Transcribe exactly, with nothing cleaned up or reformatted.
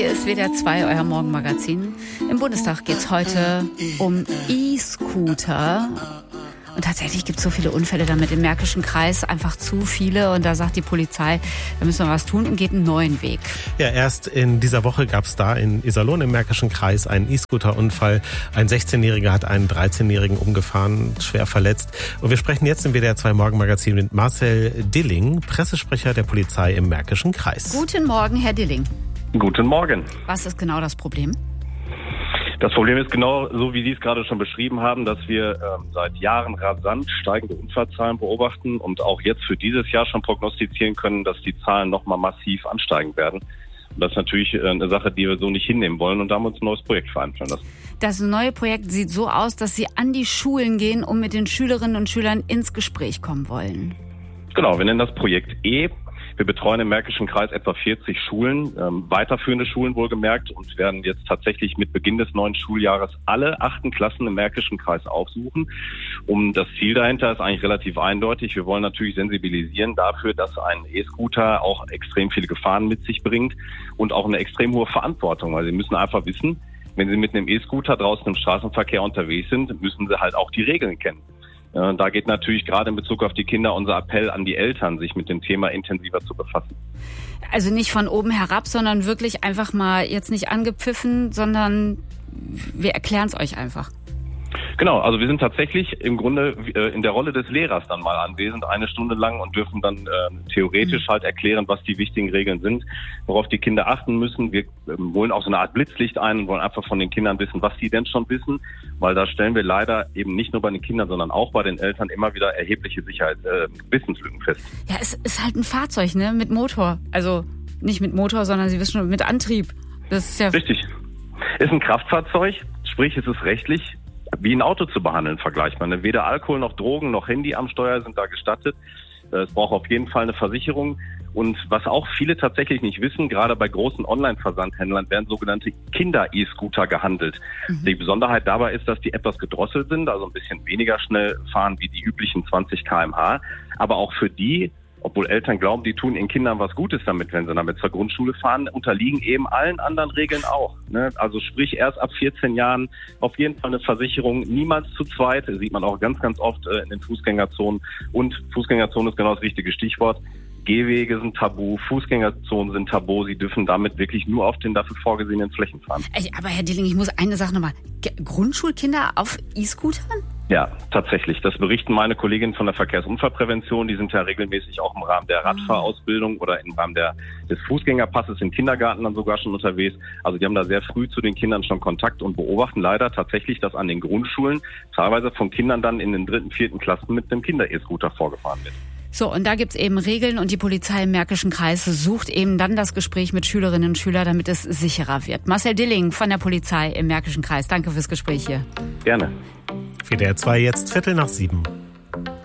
hier ist W D R zwei, euer Morgenmagazin. Im Bundestag geht es heute um E-Scooter. Und tatsächlich gibt es so viele Unfälle damit im Märkischen Kreis, einfach zu viele. Und da sagt die Polizei, da müssen wir was tun und geht einen neuen Weg. Ja, erst in dieser Woche gab es da in Iserlohn im Märkischen Kreis einen E-Scooter-Unfall. Ein sechzehnjähriger hat einen dreizehnjährigen umgefahren, schwer verletzt. Und wir sprechen jetzt im W D R zwei Morgenmagazin mit Marcel Dilling, Pressesprecher der Polizei im Märkischen Kreis. Guten Morgen, Herr Dilling. Guten Morgen. Was ist genau das Problem? Das Problem ist genau so, wie Sie es gerade schon beschrieben haben, dass wir ähm, seit Jahren rasant steigende Unfallzahlen beobachten und auch jetzt für dieses Jahr schon prognostizieren können, dass die Zahlen nochmal massiv ansteigen werden. Und das ist natürlich äh, eine Sache, die wir so nicht hinnehmen wollen, und da haben wir uns ein neues Projekt vereinbaren lassen. Das neue Projekt sieht so aus, dass Sie an die Schulen gehen und mit den Schülerinnen und Schülern ins Gespräch kommen wollen. Genau, wir nennen das Projekt E. Wir betreuen im Märkischen Kreis etwa vierzig Schulen, ähm, weiterführende Schulen wohlgemerkt, und werden jetzt tatsächlich mit Beginn des neuen Schuljahres alle achten Klassen im Märkischen Kreis aufsuchen. Um das Ziel dahinter ist eigentlich relativ eindeutig. Wir wollen natürlich sensibilisieren dafür, dass ein E-Scooter auch extrem viele Gefahren mit sich bringt und auch eine extrem hohe Verantwortung. Also Sie müssen einfach wissen, wenn Sie mit einem E-Scooter draußen im Straßenverkehr unterwegs sind, müssen Sie halt auch die Regeln kennen. Ja, da geht natürlich gerade in Bezug auf die Kinder unser Appell an die Eltern, sich mit dem Thema intensiver zu befassen. Also nicht von oben herab, sondern wirklich einfach mal jetzt nicht angepfiffen, sondern wir erklären es euch einfach. Genau, also wir sind tatsächlich im Grunde äh, in der Rolle des Lehrers dann mal anwesend, eine Stunde lang, und dürfen dann äh, theoretisch halt erklären, was die wichtigen Regeln sind, worauf die Kinder achten müssen. Wir äh, holen auch so eine Art Blitzlicht ein und wollen einfach von den Kindern wissen, was sie denn schon wissen, weil da stellen wir leider eben nicht nur bei den Kindern, sondern auch bei den Eltern immer wieder erhebliche Sicherheit, äh, Wissenslücken fest. Ja, es ist halt ein Fahrzeug, ne, mit Motor. Also nicht mit Motor, sondern Sie wissen schon, mit Antrieb. Das ist ja richtig. Ist ein Kraftfahrzeug, sprich es ist rechtlich wie ein Auto zu behandeln, vergleichbar. Weder Alkohol noch Drogen noch Handy am Steuer sind da gestattet. Es braucht auf jeden Fall eine Versicherung. Und was auch viele tatsächlich nicht wissen, gerade bei großen Online-Versandhändlern werden sogenannte Kinder-E-Scooter gehandelt. Mhm. Die Besonderheit dabei ist, dass die etwas gedrosselt sind, also ein bisschen weniger schnell fahren wie die üblichen zwanzig Kilometer pro Stunde. Aber auch für die, obwohl Eltern glauben, die tun ihren Kindern was Gutes damit, wenn sie damit zur Grundschule fahren, unterliegen eben allen anderen Regeln auch. Ne? Also sprich, erst ab vierzehn Jahren auf jeden Fall eine Versicherung, niemals zu zweit, das sieht man auch ganz, ganz oft äh, in den Fußgängerzonen. Und Fußgängerzone ist genau das richtige Stichwort. Gehwege sind tabu, Fußgängerzonen sind tabu, sie dürfen damit wirklich nur auf den dafür vorgesehenen Flächen fahren. Aber Herr Dilling, ich muss eine Sache nochmal, Grundschulkinder auf E-Scootern? Ja, tatsächlich. Das berichten meine Kolleginnen von der Verkehrsunfallprävention. Die sind ja regelmäßig auch im Rahmen der Radfahrausbildung oder im Rahmen der, des Fußgängerpasses im Kindergarten dann sogar schon unterwegs. Also die haben da sehr früh zu den Kindern schon Kontakt und beobachten leider tatsächlich, dass an den Grundschulen teilweise von Kindern dann in den dritten, vierten Klassen mit einem Kinder-E-Scooter vorgefahren wird. So, und da gibt's eben Regeln, und die Polizei im Märkischen Kreis sucht eben dann das Gespräch mit Schülerinnen und Schülern, damit es sicherer wird. Marcel Dilling von der Polizei im Märkischen Kreis. Danke fürs Gespräch hier. Gerne. W D R zwei, jetzt Viertel nach sieben.